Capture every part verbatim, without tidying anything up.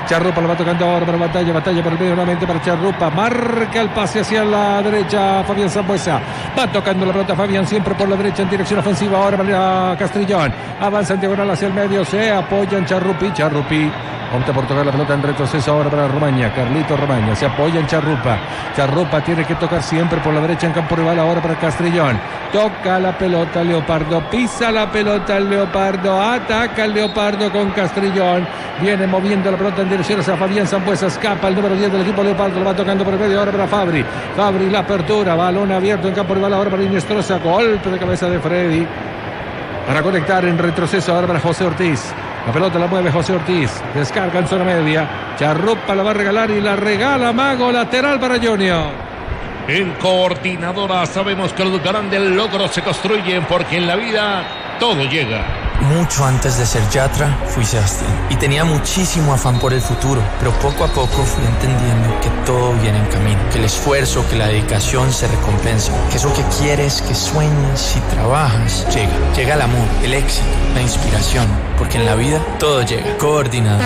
Charrupa lo va tocando ahora para Batalla, Batalla por el medio nuevamente para Charrupa, marca el pase hacia la derecha, Fabián Sambueza, va tocando la pelota Fabián siempre por la derecha en dirección ofensiva, ahora para Castrillón, avanza en diagonal hacia el medio, se apoya en Charrupi, Charrupi opta por tocar la pelota en retroceso ahora para Romaña, Carlito Romaña, se apoya en Charrupa, Charrupa tiene que tocar siempre por la derecha en campo rival ahora para Castrillón, toca la pelota Leopardo, pisa la pelota el Leopardo, ataca el Leopardo con Castrillón, viene moviendo la pelota en dirección hacia Fabián Sambueza, escapa el número diez del equipo Leopardo, lo va tocando por el medio ahora para Fabri, Fabri la apertura, balón abierto en campo rival ahora para Inestrosa, golpe de cabeza de Freddy, para conectar en retroceso ahora para José Ortiz. La pelota la mueve José Ortiz, descarga en zona media, Charrupa la va a regalar y la regala Mago, lateral para Junior. En Coordinadora sabemos que los grandes logros se construyen porque en la vida todo llega. Mucho antes de ser Yatra, fui Sebastián y tenía muchísimo afán por el futuro, pero poco a poco fui entendiendo que todo viene en camino, que el esfuerzo, que la dedicación se recompensa, que eso que quieres, que sueñas y trabajas, llega. Llega el amor, el éxito, la inspiración, porque en la vida todo llega. Coordinador.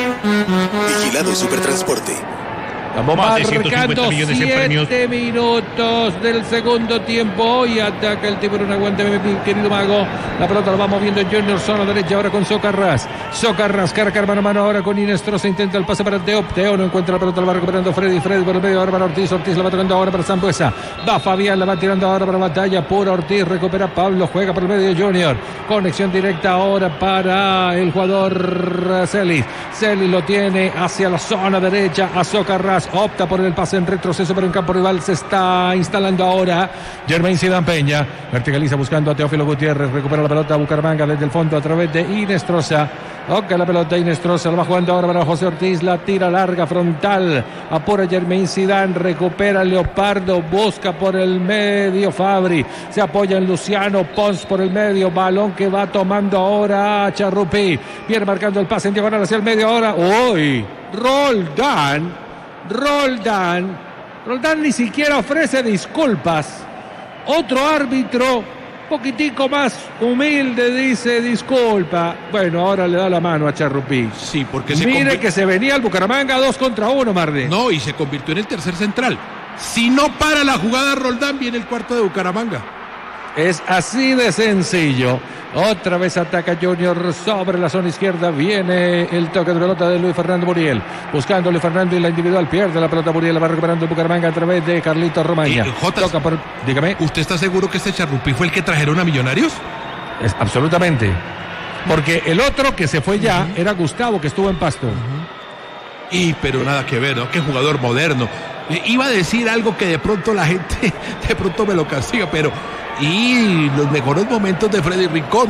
Vigilado Supertransporte. Estamos marcando siete minutos del segundo tiempo. Hoy ataca el tiburón. Aguántame, mi querido Mago. La pelota la va moviendo Junior, zona derecha ahora con Socarrás. Socarrás carga mano a mano ahora con Inestrosa. Intenta el pase para Teo. Teo no encuentra la pelota, la va recuperando Freddy. Freddy por el medio ahora para Ortiz. Ortiz la va tocando ahora para Sambueza. Va Fabián, la va tirando ahora para Batalla. Pura Ortiz, recupera Pablo. Juega por el medio Junior. Conexión directa ahora para el jugador Celis. Celis lo tiene hacia la zona derecha a Socarrás. Opta por el pase en retroceso, pero en campo rival se está instalando ahora Germain Zidane Peña, verticaliza buscando a Teófilo Gutiérrez, recupera la pelota a Bucaramanga desde el fondo a través de Inestrosa, toca la pelota Inestrosa, la va jugando ahora para José Ortiz, la tira larga frontal, apura Germain Zidane, recupera Leopardo, busca por el medio Fabri, se apoya en Luciano Pons por el medio, balón que va tomando ahora a Charrupi, viene marcando el pase en diagonal hacia el medio ahora, uy, Roldán Roldán, Roldán ni siquiera ofrece disculpas. Otro árbitro, poquitico más humilde, dice disculpa. Bueno, ahora le da la mano a Charrupi. Sí, porque se Mire conv... que se venía el Bucaramanga dos contra uno, Marde. No, y se convirtió en el tercer central. Si no para la jugada Roldán, viene el cuarto de Bucaramanga. Es así de sencillo. Otra vez ataca Junior sobre la zona izquierda. Viene el toque de pelota de Luis Fernando Muriel. Buscando Luis Fernando y la individual. Pierde la pelota Muriel. La va recuperando el Bucaramanga a través de Carlito Romaña. Eh, Jotas, Toca por... Dígame. ¿Usted está seguro que este Charrupi fue el que trajeron a Millonarios? Es, absolutamente. Porque el otro que se fue ya uh-huh. era Gustavo, que estuvo en Pasto. Uh-huh. Y pero nada que ver, ¿no? Qué jugador moderno. Eh, iba a decir algo que de pronto la gente de pronto me lo castiga, pero... Y los mejores momentos de Freddy Rincón.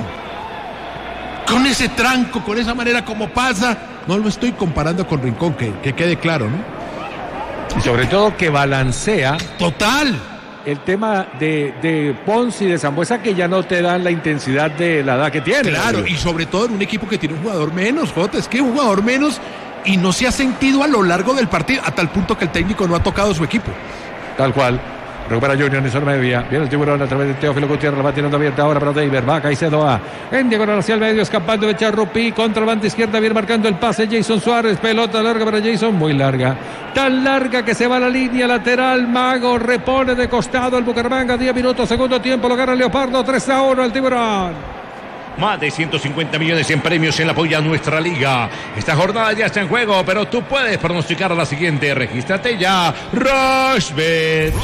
Con ese tranco, con esa manera como pasa. No lo estoy comparando con Rincón, que, que quede claro, ¿no? Y sobre todo que balancea. Total. El tema de, de Pons y de Sambueza, que ya no te dan la intensidad de la edad que tiene. Claro, ¿no? Y sobre todo en un equipo que tiene un jugador menos, Jota. Es que un jugador menos y no se ha sentido a lo largo del partido, a tal punto que el técnico no ha tocado su equipo. Tal cual. Recupera Junior en zona media. Viene el tiburón a través de Teófilo Gutiérrez. La va tirando abierta ahora para David. Va Caicedo A. En diagonal hacia el medio. Escapando de Charrupi. Contra la banda izquierda. Viene marcando el pase. Jason Suárez. Pelota larga para Jason. Muy larga. Tan larga que se va a la línea lateral. Mago repone de costado el Bucaramanga. diez minutos. Segundo tiempo. Lo gana Leopardo. tres a uno el tiburón. Más de ciento cincuenta millones en premios en la apoya a nuestra liga. Esta jornada ya está en juego, pero tú puedes pronosticar a la siguiente. Regístrate ya. Rushbet.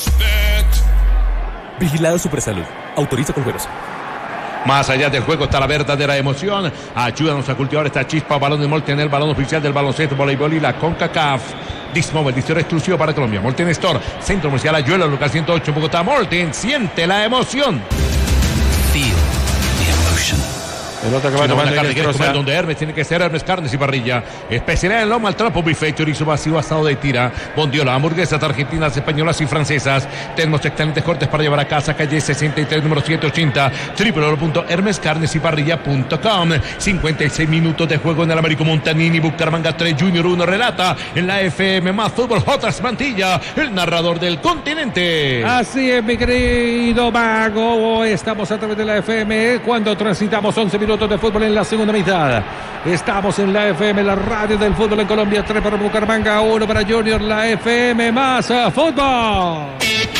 Vigilado Supersalud. Autoriza con juegos. Más allá del juego está la verdadera emoción. Ayúdanos a cultivar esta chispa. Balón de Molten, el balón oficial del baloncesto, voleibol y la CONCACAF. Dismobile, distribuidor exclusivo para Colombia. Molten Store, Centro Comercial Ayuela, local ciento ocho en Bogotá. Molten, siente la emoción. Feel the emotion. Pelota que va si tomando carne Inestrosa. comer donde Hermes tiene que ser Hermes Carnes y Parrilla. Especialidad en lomo al trapo, buffet, chorizo vacío, asado de tira, bondiola, hamburguesas argentinas, españolas y francesas. Tenemos excelentes cortes para llevar a casa. Calle sesenta y tres, número setecientos ochenta, doble u doble u doble u punto hermes carnes y parrilla punto com. cincuenta y seis minutos de juego en el Américo Montanini. Bucaramanga tres, Junior uno. Relata en la F M más Fútbol Jotas Mantilla, el narrador del continente. Así es, mi querido Mago. Estamos a través de la F M cuando transitamos once minutos minutos de fútbol en la segunda mitad. Estamos en la F M, la radio del fútbol en Colombia. tres para Bucaramanga, uno para Junior. La F M más fútbol.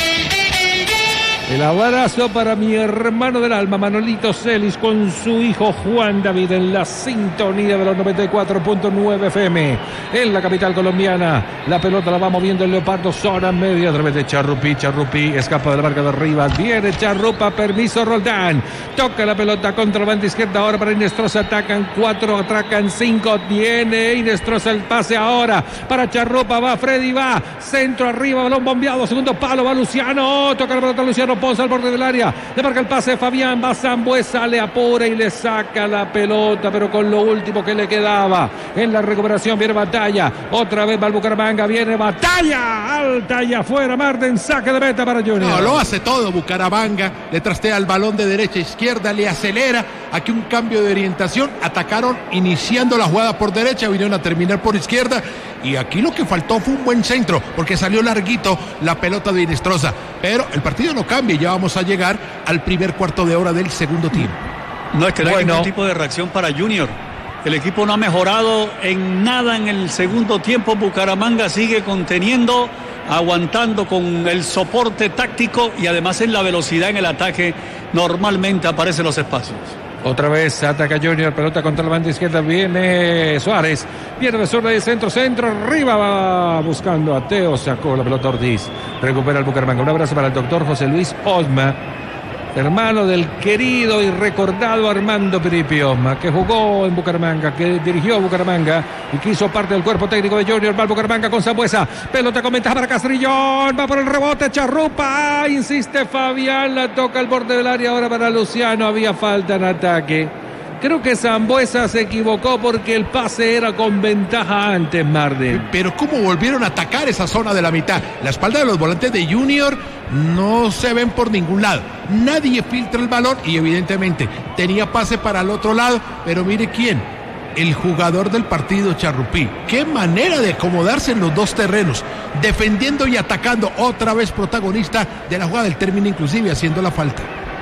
El abrazo para mi hermano del alma, Manolito Celis, con su hijo Juan David en la sintonía de los noventa y cuatro punto nueve F M en la capital colombiana. La pelota la va moviendo el Leopardo, zona media a través de Charrupí. Charrupí escapa de la marca de arriba. Viene Charrupa, permiso Roldán. Toca la pelota contra la banda izquierda ahora para Inestrosa. Atacan cuatro, atracan cinco. Viene Inestrosa, el pase ahora para Charrupa. Va Freddy, va. Centro arriba, balón bombeado. Segundo palo, va Luciano. Toca la pelota Luciano Ponce al borde del área, le marca el pase Fabián, va Sambuesa, le apura y le saca la pelota, pero con lo último que le quedaba. En la recuperación viene Batalla, otra vez va el Bucaramanga, viene Batalla, alta y afuera, Marden, saque de meta para Junior. No, lo hace todo Bucaramanga, le trastea el balón de derecha a izquierda, le acelera, aquí un cambio de orientación, atacaron iniciando la jugada por derecha, vinieron a terminar por izquierda, y aquí lo que faltó fue un buen centro, porque salió larguito la pelota de Inestrosa, pero el partido no cambia, ya vamos a llegar al primer cuarto de hora del segundo tiempo. No es que no bueno. hay ningún tipo de reacción para Junior. El equipo no ha mejorado en nada en el segundo tiempo. Bucaramanga sigue conteniendo, aguantando con el soporte táctico y además en la velocidad en el ataque normalmente aparecen los espacios. Otra vez ataca Junior, pelota contra la banda izquierda, viene Suárez, viene de zurda de centro, centro, arriba, va buscando a Teo, sacó la pelota Ortiz, recupera el Bucaramanga. Un abrazo para el doctor José Luis Osma, hermano del querido y recordado Armando Piripi Osma, que jugó en Bucaramanga, que dirigió a Bucaramanga y que hizo parte del cuerpo técnico de Junior. Va al Bucaramanga con Sambuesa, pelota con ventaja para Castrillón, va por el rebote, Charrupa, insiste Fabián, la toca al borde del área ahora para Luciano, había falta en ataque. Creo que Sambuesa se equivocó porque el pase era con ventaja antes, Marden. Pero cómo volvieron a atacar esa zona de la mitad. La espalda de los volantes de Junior no se ven por ningún lado. Nadie filtra el balón y evidentemente tenía pase para el otro lado. Pero mire quién, el jugador del partido, Charrupí. Qué manera de acomodarse en los dos terrenos, defendiendo y atacando, otra vez protagonista de la jugada del término, inclusive haciendo la falta.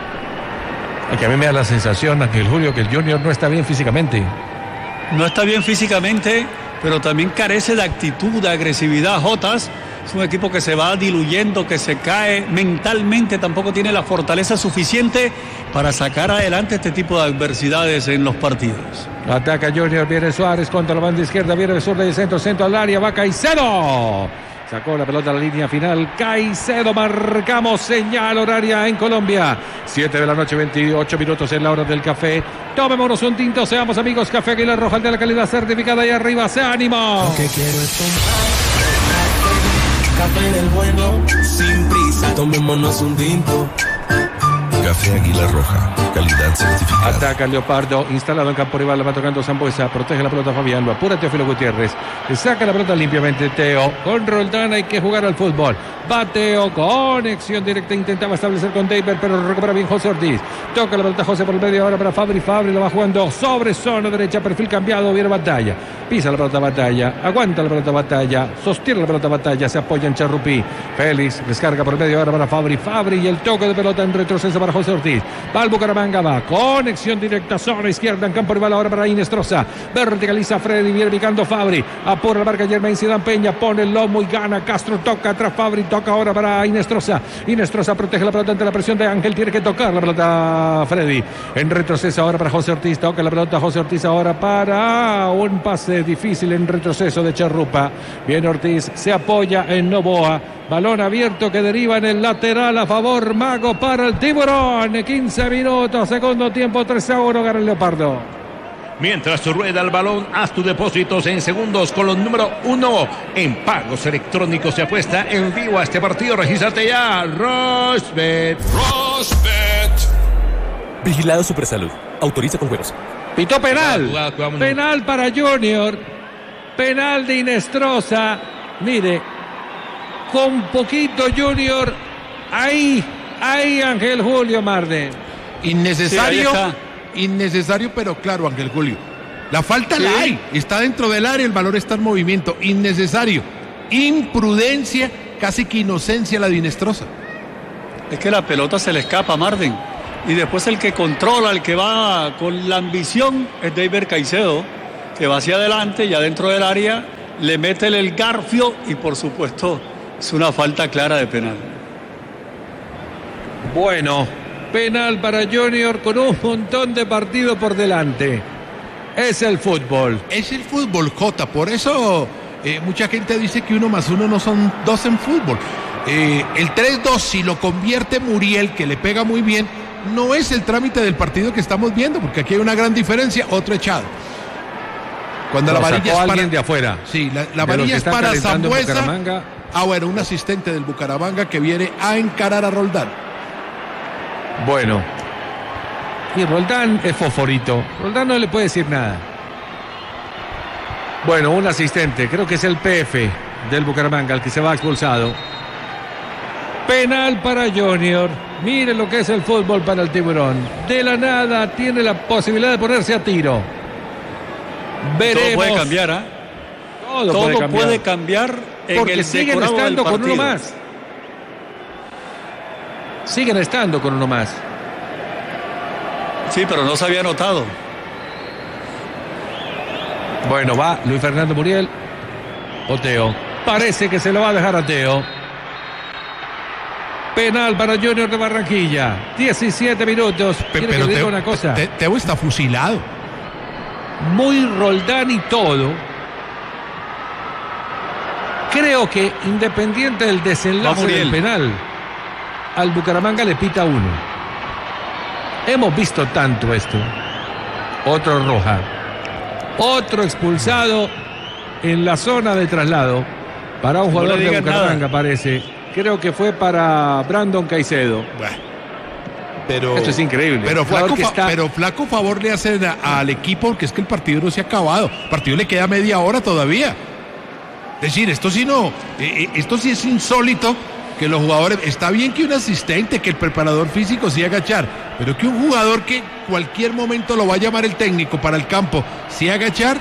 Aquí a mí me da la sensación, Ángel Julio, que el Junior no está bien físicamente. No está bien físicamente, pero también carece de actitud, de agresividad. Jotas es un equipo que se va diluyendo, que se cae mentalmente, tampoco tiene la fortaleza suficiente para sacar adelante este tipo de adversidades en los partidos. Ataca Junior, viene Suárez contra la banda izquierda, viene de sur de centro, centro al área, va Caicedo. Sacó la pelota a la línea final. Caicedo, marcamos señal horaria en Colombia. siete de la noche, veintiocho minutos en la hora del café. Tomémonos un tinto, seamos amigos. Café Aguilar Roja, de la calidad certificada. Ahí arriba, se ánimo. Lo que quiero es tomar café del bueno, sin prisa. Tomémonos un tinto. Café Aguilar Roja, calidad certificada. Ataca el Leopardo, instalado en campo rival, la va tocando Sambuesa, protege la pelota Fabián, lo apura Teófilo Gutiérrez, le saca la pelota limpiamente Teo, con Roldán hay que jugar al fútbol, va Teo, conexión directa, intentaba establecer con David, pero recupera bien José Ortiz, toca la pelota José por el medio ahora para Fabri, Fabri la va jugando sobre zona derecha, perfil cambiado, viene Batalla, pisa la pelota Batalla, aguanta la pelota Batalla, sostiene la pelota Batalla, se apoya en Charrupí, Félix, descarga por el medio ahora para Fabri, Fabri y el toque de pelota en retroceso para José Ortiz, va al Bucaramanga, va, conexión directa, zona izquierda en campo rival ahora para Inestrosa, verticaliza Freddy, viene picando Fabri, apura la marca Germain Zidane Peña, pone el lomo y gana, Castro toca atrás Fabri, toca ahora para Inestrosa, Inestrosa protege la pelota ante la presión de Ángel, tiene que tocar la pelota Freddy, en retroceso ahora para José Ortiz, toca la pelota José Ortiz ahora para un pase difícil en retroceso de Charrupa, viene Ortiz, se apoya en Novoa, balón abierto que deriva en el lateral a favor Mago para el Tiburón, quince minutos, segundo tiempo, tres a uno, gana el Leopardo. Mientras rueda el balón, haz tus depósitos en segundos con los número uno en pagos electrónicos. Se apuesta en vivo a este partido. Regístrate ya. Rosbet. Rosbet. Vigilado Supersalud. Autoriza con juegos. Pitó penal. Jugada, jugada, jugada, penal para Junior. Penal de Inestrosa. Mire, con poquito Junior. Ahí, ahí Ángel Julio Marden. Innecesario. Sí, Innecesario, pero claro, Ángel Julio. La falta sí. la hay. Está dentro del área, el balón está en movimiento. Innecesario. Imprudencia, casi que inocencia la de Inestrosa. Es que la pelota se le escapa a Marden. y después el que controla, el que va con la ambición es David Caicedo, que va hacia adelante y adentro del área le mete el garfio y por supuesto es una falta clara de penal. Bueno, penal para Junior con un montón de partido por delante. Es el fútbol. Es el fútbol, Jota. Por eso eh, mucha gente dice que uno más uno no son dos en fútbol. Eh, el tres dos, si lo convierte Muriel, que le pega muy bien, no es el trámite del partido que estamos viendo, porque aquí hay una gran diferencia. Otro echado. Cuando Lo la varilla sacó es para alguien de afuera. Sí, la, la De los varilla que es están para calentando en Sambuesa. Bucaramanga. Ah, bueno, un asistente del Bucaramanga que viene a encarar a Roldán. Bueno. Y Roldán es fosforito. Roldán no le puede decir nada. Bueno, un asistente, creo que es el P F del Bucaramanga, el que se va expulsado. Penal para Junior. Mire lo que es el fútbol para el Tiburón. De la nada tiene la posibilidad de ponerse a tiro. Veremos. Todo puede cambiar, ¿ah? ¿eh? Todo, Todo puede cambiar, puede cambiar en porque el siguen decorado estando del con uno partido. más. Siguen estando con uno más. Sí, pero no se había notado. Bueno, va Luis Fernando Muriel. O Teo. Parece que se lo va a dejar a Teo. Penal para Junior de Barranquilla. diecisiete minutos. Pe- Quiero pero que le diga Teo, una cosa. Te- Teo está fusilado. Muy Roldán y todo. Creo que independiente del desenlace del penal, al Bucaramanga le pita uno. Hemos visto tanto esto. Otro roja. Otro expulsado en la zona de traslado para un No jugador le de digan Bucaramanga, nada. parece. Creo que fue para Brandon Caicedo. Bueno, pero, Esto es increíble. Pero Un jugador flaco, que fa- está- pero flaco favor le hacen a- al equipo, porque es que el partido no se ha acabado. El partido le queda media hora todavía. Es decir, esto sí no, eh, eh, esto sí es insólito que los jugadores, está bien que un asistente, que el preparador físico sí agachar, pero que un jugador que cualquier momento lo va a llamar el técnico para el campo, sí agachar.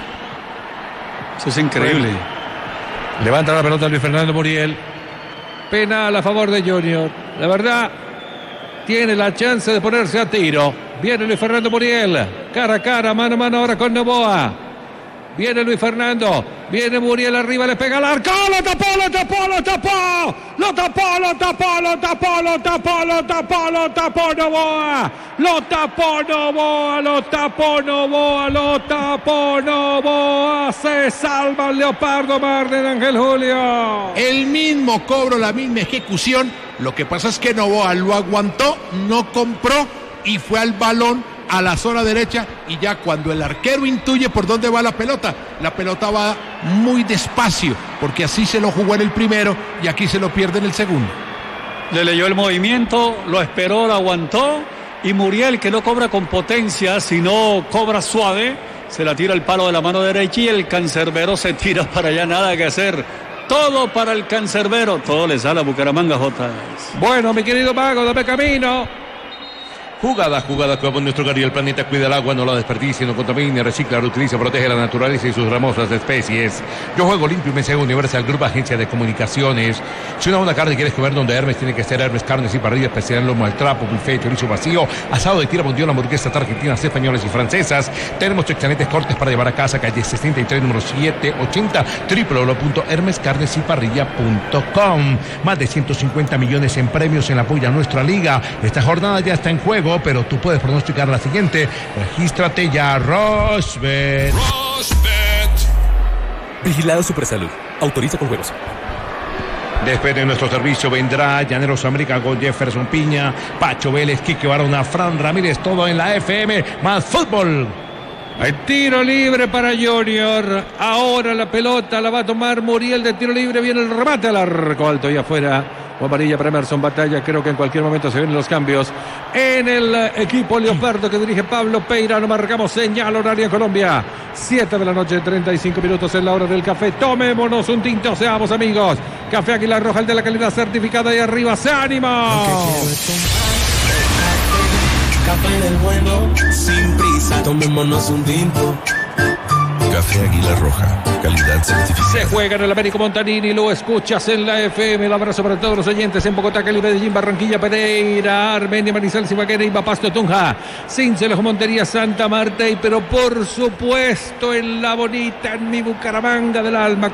Eso es increíble. Levanta la pelota Luis Fernando Muriel. Penal a favor de Junior. La verdad, tiene la chance de ponerse a tiro. Viene Luis Fernando Muriel. Cara a cara, mano a mano ahora con Novoa. Viene Luis Fernando. Viene Muriel arriba, le pega al arco. ¡Lo tapó, lo tapó, lo tapó! ¡Lo tapó, lo tapó, lo tapó, lo tapó, lo tapó, lo tapó Novoa! ¡Lo tapó Novoa, lo tapó Novoa, lo tapó Novoa! Se salva el Leopardo Mar de Ángel Julio. El mismo cobro, la misma ejecución. Lo que pasa es que Novoa lo aguantó, no compró y fue al balón a la zona derecha, y ya cuando el arquero intuye por dónde va la pelota, la pelota va muy despacio, porque así se lo jugó en el primero y aquí se lo pierde en el segundo. Le leyó el movimiento, lo esperó, lo aguantó, y Muriel, que no cobra con potencia, sino cobra suave, se la tira el palo de la mano derecha y el cancerbero se tira para allá, nada que hacer. Todo para el cancerbero, todo le sale a Bucaramanga, J. Bueno, mi querido Mago, dame camino. Jugada, jugada, como nuestro hogar y el planeta cuida el agua, no la desperdicie, no contamine, recicla, reutiliza, protege la naturaleza y sus hermosas especies. Yo juego limpio y me sigo Universal Group, agencia de comunicaciones. Si una buena carne quieres comer donde Hermes, tiene que ser Hermes Carnes y Parrilla, especial lomo al trapo, buffet, chorizo vacío, asado de tira, bondiola, hamburguesas argentinas, españolas y francesas. Tenemos excelentes cortes para llevar a casa, calle sesenta y tres, número setecientos ochenta, doble u doble u doble u punto hermes carnes y parrilla punto com. Más de ciento cincuenta millones en premios en apoyo a nuestra liga. Esta jornada ya está en juego, pero tú puedes pronosticar la siguiente. Regístrate ya, Rosbet. Vigilado Supersalud. Autoriza con juegos. Después de nuestro servicio vendrá Llaneros América con Jefferson Piña, Pacho Vélez, Quique Barona, Fran Ramírez, todo en la F M, más fútbol. Hay tiro libre para Junior. Ahora la pelota la va a tomar Muriel de tiro libre. Viene el remate al arco alto y afuera. O amarilla para Emerson Batalla. Creo que en cualquier momento se vienen los cambios en el equipo Leopardo que dirige Pablo Peira. Nos marcamos señal horaria en Colombia. siete de la noche, treinta y cinco minutos en la hora del café. Tomémonos un tinto, seamos amigos. Café Águila Roja, el de la calidad certificada. Y arriba, ¡se ánimo! Café del bueno, sin prisa, tomémonos un tinto. Café Águila Roja, calidad certificada. Se juega en el Américo Montanini, lo escuchas en la F M. El abrazo para todos los oyentes en Bogotá, Cali, Medellín, Barranquilla, Pereira, Armenia, Manizales, Ibagué, Iba, Pasto, Tunja, Cincelejo, Montería, Santa Marta y pero por supuesto en la bonita, en mi Bucaramanga del alma.